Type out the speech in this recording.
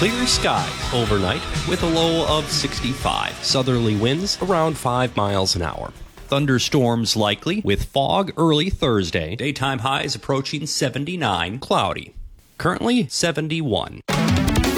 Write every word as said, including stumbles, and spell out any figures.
Clear skies overnight with a low of sixty-five. Southerly winds around five miles an hour. Thunderstorms likely with fog early Thursday. Daytime highs approaching seventy-nine. Cloudy. Currently seventy-one.